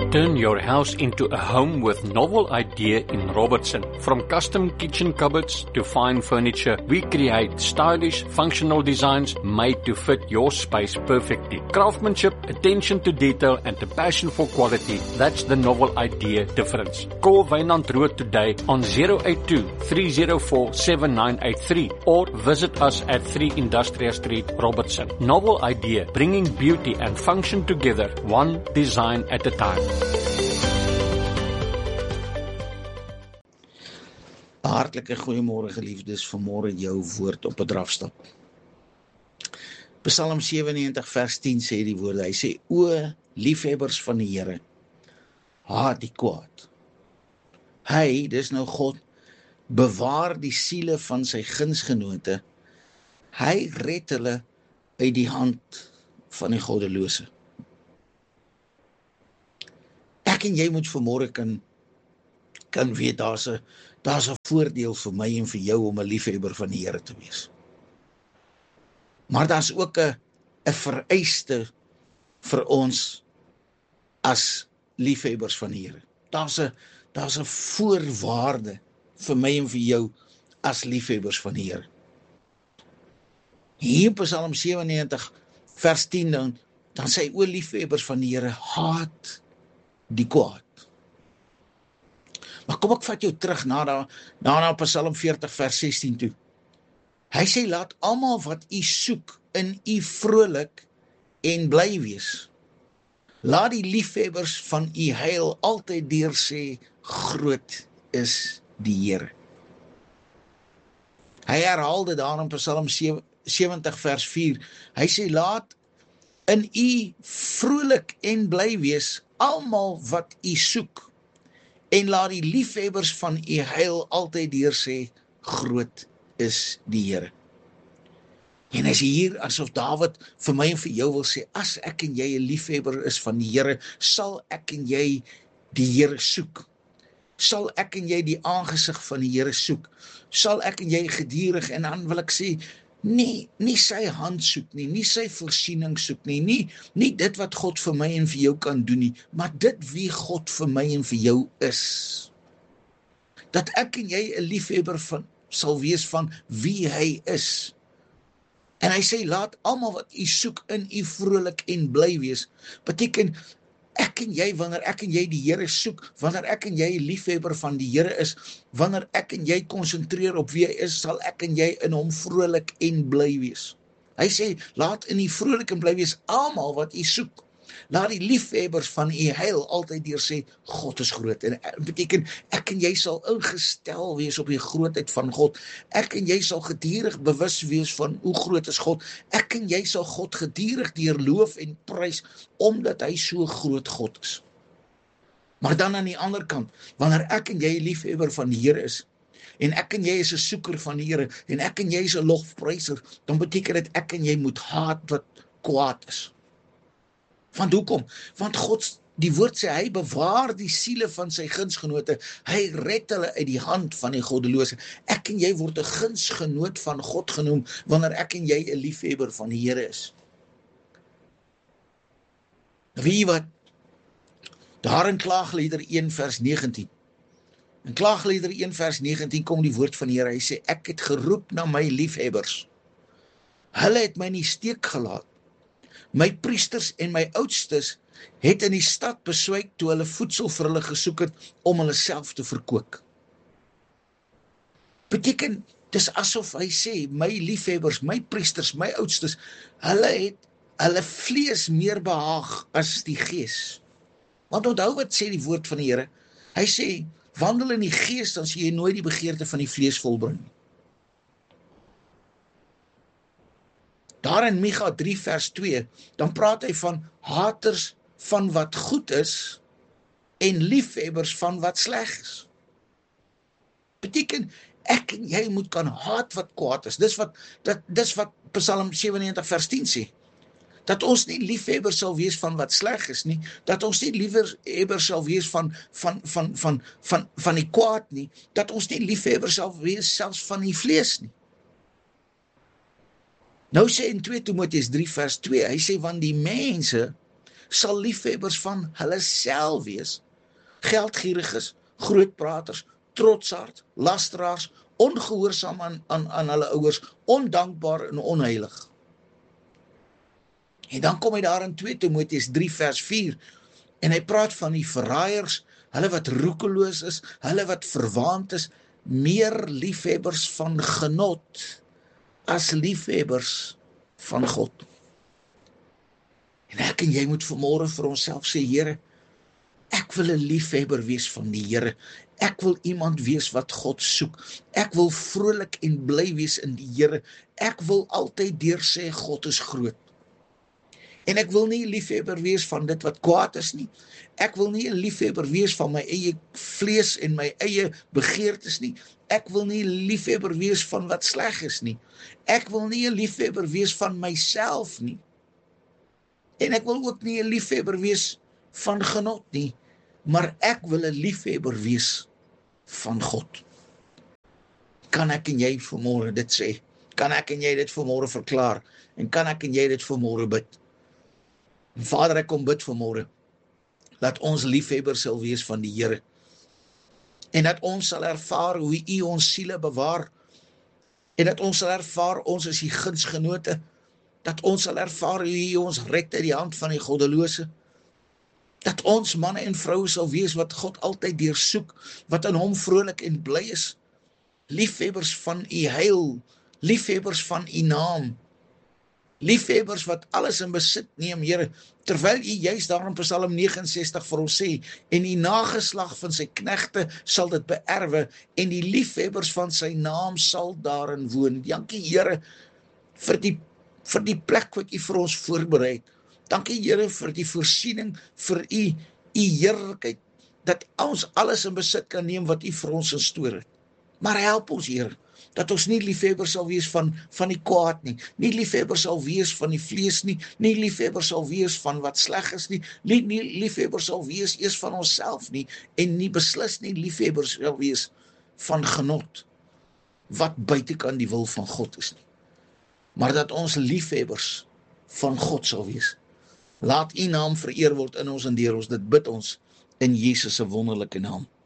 Turn your house into a home with novel idea in Robertson. From custom kitchen cupboards to fine furniture, we create stylish, functional designs made to fit your space perfectly. Craftsmanship, attention to detail, and a passion for quality, that's the novel idea difference. Call Wynand Rood today on 082-304-7983 or visit us at 3 Industrial Street, Robertson. Novel idea, bringing beauty and function together, one design at a time. Hartlike goeiemôre geliefdes, vanmôre jou woord op 'n drafstap. Psalm 97 vers 10 sê die woorde, hy sê, o liefhebbers van die Here, haat die kwaad. Hy, dis nou God, bewaar die siele van sy gunsgenote, hy red hulle uit die hand van die goddelose. Ek en jy moet vanmôre kan weet, daar's 'n voordeel vir my en vir jou om 'n liefhebber van die Here te wees. Maar daar's ook 'n vereiste vir ons as liefhebbers van die Here. Daar's 'n voorwaarde vir my en vir jou as liefhebbers van die Here. Hier in Psalm 97 vers 10 dan sê hy, o liefhebbers van die Here, haat die kwaad. Maar kom ek vat jou terug na Psalm 40 vers 16 toe. Hy sê, laat almal wat u soek in u vrolik en bly wees. Laat die liefhebbers van u heil altyd deur sê, groot is die Here. Hy herhaal dit daar in Psalm 70 vers 4. Hy sê, laat in u vrolik en bly wees, almal wat u soek, en laat die liefhebbers van u heil altyd deur sê, groot is die Here. En as hier, asof Dawid vir my en vir jou wil sê, as ek en jy 'n liefhebber is van die Here, sal ek en jy die Here soek. Sal ek en jy die aangesig van die Here soek. Sal ek en jy gedurig, en dan wil ek sê, nie sy hand soek nie sy voorsiening soek nie dit wat God vir my en vir jou kan doen nie, maar dit wie God vir my en vir jou is. Dat ek en jy 'n liefhebber sal wees van wie hy is. En hy sê, laat almal wat u soek in u vrolik en bly wees. Beteken, ek en jy, wanneer ek en jy die Here soek, wanneer ek en jy liefhebber van die Here is, wanneer ek en jy konsentreer op wie hy is, sal ek en jy in hom vrolik en bly wees. Hy sê, laat in die vrolik en bly wees almal wat u soek. Laat die liefhebbers van u heil altyd deur sê, God is groot. En beteken, ek en jy sal ingestel wees op die grootheid van God. Ek en jy sal gedurig bewus wees van hoe groot is God. Ek en jy sal God gedurig deurloof en prys, omdat hy so groot God is. Maar dan aan die ander kant, wanneer ek en jy liefhebber van die Here is, en ek en jy is 'n soeker van die Here, en ek en jy is 'n lofpryser, dan beteken dit ek en jy moet haat wat kwaad is. Want hoekom? Want die woord sê, hy bewaar die siele van sy gunsgenote, hy red hulle uit die hand van die goddelose. Ek en jy word 'n gunsgenoot van God genoem, wanneer ek en jy 'n liefhebber van die Here is. Wie wat? Daar in Klaagliedere 1 vers 19. In Klaagliedere 1 vers 19 kom die woord van die Here, hy sê, ek het geroep na my liefhebbers. Hulle het my nie steek gelaat. My priesters en my oudstes het in die stad beswyk toe hulle voedsel vir hulle gesoek het om hulle self te verkoop. Beteken, dis asof hy sê, my liefhebbers, my priesters, my oudstes, hulle het hulle vlees meer behaag as die gees. Want onthou wat sê die woord van die Here? Hy sê, wandel in die gees, dan sal jy nooit die begeerte van die vlees volbring. Daar in Micha 3 vers 2, dan praat hy van haters van wat goed is en liefhebbers van wat sleg is. Beteken, ek en jy moet kan haat wat kwaad is. Dis wat Psalm 97 vers 10 sê. Dat ons nie liefhebber sal wees van wat sleg is nie, dat ons nie liefhebber sal wees van die kwaad nie, dat ons nie liefhebber sal wees selfs van die vlees nie. Nou sê in 2 Timoteus 3 vers 2, hy sê, want die mense sal liefhebbers van hulle self wees, geldgieriges, grootpraters, trotsaard, lasteraars, ongehoorsaam aan hulle ouers, ondankbaar en onheilig. En dan kom hy daar in 2 Timoteus 3 vers 4, en hy praat van die verraaiers, hulle wat roekeloos is, hulle wat verwaand is, meer liefhebbers van genot, as liefhebbers van God. En ek en jy moet vanmôre vir onsself sê, Here, ek wil 'n liefhebber wees van die Here. Ek wil iemand wees wat God soek. Ek wil vrolik en bly wees in die Here. Ek wil altyd deur sê God is groot. En ek wil nie 'n liefhebber wees van dit wat kwaad is nie. Ek wil nie 'n liefhebber wees van my eie vlees en my eie begeertes nie. Ek wil nie 'n liefhebber wees van wat sleg is nie. Ek wil nie 'n liefhebber wees van myself nie. En ek wil ook nie 'n liefhebber wees van genot nie, maar ek wil 'n liefhebber wees van God. Kan ek en jy vanmôre dit sê? Kan ek en jy dit vanmôre verklaar? En kan ek en jy dit vanmôre bid? En Vader, ek kom bid vanmôre, dat ons liefhebbers sal wees van die Here, en dat ons sal ervaar hoe U ons siele bewaar, en dat ons sal ervaar ons is die gunsgenote, dat ons sal ervaar hoe U ons red uit die hand van die goddelose, dat ons manne en vroue sal wees wat God altyd deursoek, wat in Hom vrolik en bly is, liefhebbers van U heil, liefhebbers van U naam, liefhebbers wat alles in besit neem, Here, terwyl U juist daar in Psalm 69 vir ons sê, en die nageslag van sy knegte sal dit beerwe, en die liefhebbers van sy naam sal daarin woon. Dankie, Here, vir die plek wat U vir ons voorberei het. Dankie, Here, vir die voorsiening, vir U heerlikheid, dat ons alles in besit kan neem wat U vir ons instoor het. Maar help ons, Here, dat ons nie liefhebber sal wees van die kwaad nie, nie liefhebber sal wees van die vlees nie, nie liefhebber sal wees van wat sleg is nie, nie liefhebber sal wees eers van onsself nie, en nie beslis nie liefhebber sal wees van genot, wat buitekant die wil van God is nie. Maar dat ons liefhebbers van God sal wees. Laat U naam vereer word in ons en deur ons, dit bid ons in Jesus se wonderlike naam.